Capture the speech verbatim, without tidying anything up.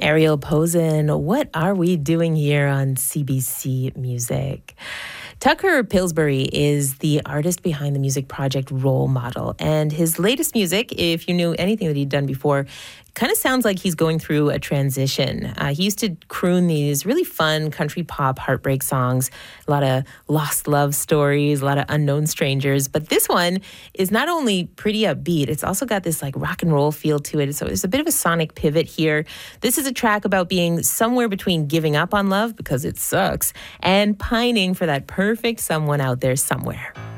Ariel Posen, what are we doing here on C B C Music? Tucker Pillsbury is the artist behind the music project Role Model, and his latest music, if you knew anything that he'd done before, kind of sounds like he's going through a transition. Uh, he used to croon these really fun country pop heartbreak songs, a lot of lost love stories, a lot of unknown strangers. But this one is not only pretty upbeat, it's also got this like rock and roll feel to it. So there's a bit of a sonic pivot here. This is a track about being somewhere between giving up on love because it sucks and pining for that perfect someone out there somewhere.